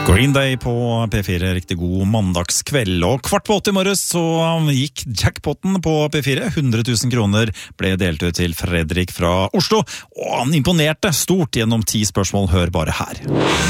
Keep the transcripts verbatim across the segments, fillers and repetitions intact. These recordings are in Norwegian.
Green Day på P fire, riktig god mandagskveld. Og kvart på åtte i morges så gikk jackpotten på P fire. hundre tusen kroner ble delt ut til Fredrik fra Oslo. Og han imponerte stort gjennom ti spørsmål. Hør bare her.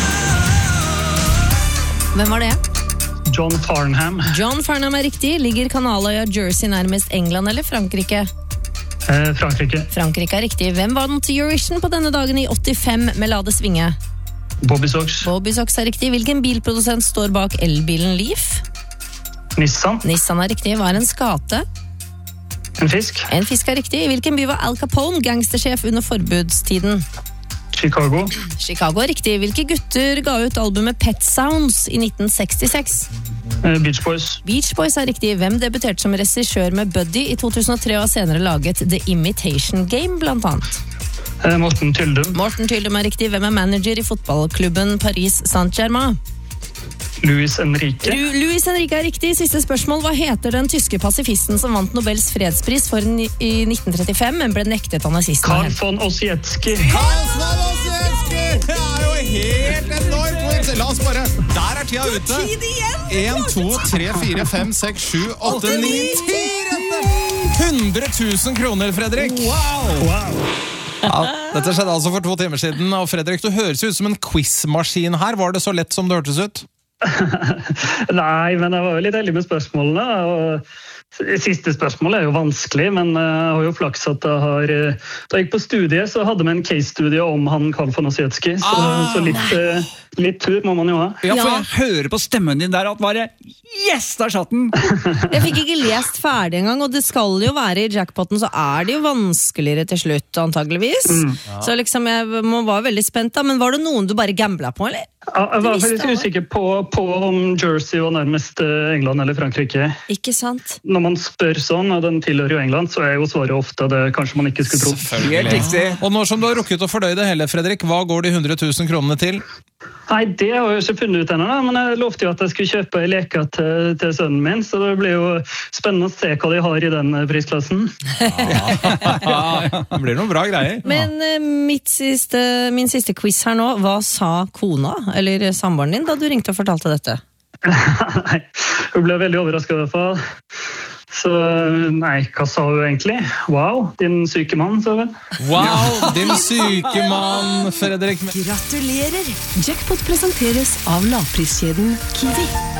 Hvem var det? John Farnham. John Farnham er riktig. Ligger Kanaløya Jersey nærmest England eller Frankrike? Eh, Frankrike. Frankrike er riktig. Hvem var den til Eurovision på denne dagen i åttifem med La det svinge? Bobby Sox. Bobby Sox er riktig. Hvilken bilprodusent står bak elbilen Leaf? Nissan. Nissan er riktig. Hva er en skate? En fisk. En fisk er riktig. I hvilken by var Al Capone gangstersjef under forbudstiden? Chicago. Chicago er riktig. Hvilke gutter ga ut albumet Pet Sounds i nitten sekstiseks? Eh, Beach Boys. Beach Boys er riktig. Hvem debuterte som regissør med Buddy i to tusen og tre og har senere laget The Imitation Game, blant annet? Eh, Morten Tyldum. Morten Tyldum er riktig. Hvem er manager i fotballklubben Paris Saint-Germain? Luis Enrique. Lu- Luis Enrique er riktig. Siste spørsmål. Hva heter den tyske pasifisten som vant Nobels fredspris for ni- i nitten trettifem, men ble nektet av nazistene? Karl von Ossietzky. Karl von Ossietzky! Det er jo helt enormt! La oss bare... Der er tida ute. en, to, tre, fire, fem, seks, sju, åtte, ni, ti! hundre tusen kroner, Fredrik! Wow! Wow. Ja, dette skjedde altså for to timer siden, og Fredrik, du høres ut som en quizmaskin her. Var det så lett som det hørtes ut? Nei, men jeg var jo litt heldig med spørsmålene. Og siste spørsmål er jo vanskelig, men jeg har jo flaks at jeg har... Da jeg gikk på studiet, så hadde vi en case-studie om han Karl von Ossietzky, så, Ah. så litt, litt tur må man jo ha. Ja, for Ja. jeg hører på stemmen din der at bare yes, der satt den. Jeg fikk ikke lest ferdig engang, og det skal jo være i jackpotten, så er det jo vanskeligere til slutt, antageligvis. Så liksom, jeg må være veldig spent da, men var det noen du bare gamblet på, eller? Ja, jeg var Du visste faktisk alle. usikker på, på om Jersey var nærmest eh, England eller Frankrike. Ikke sant? Når man spør sånn, og den tilhører jo England, så er jo svaret ofte det kanskje man ikke skulle tro. Helt riktig. Og nå som du har rukket å fordøye det hele, Fredrik, hva går de hundre tusen kronene til? Nei, det har jeg jo ikke funnet ut ennå, da, men jeg lovte jo at jeg skulle kjøpe en leke til, til sønnen min, så det blir jo spennende å se hva de har i den prisklassen. Det blir noen bra greier. Men eh, mitt siste, min siste quiz her nå, hva sa kona, eller samboeren din, da du ringte og fortalte dette? Nei, hun ble veldig overrasket i hvert fall. Så nei, hva sa hun egentlig? Wow, din syke mann, sa hun. Wow, din syke mann, Fredrik. Gratulerer! Jackpot presenteres av lavpriskjeden Kiwi.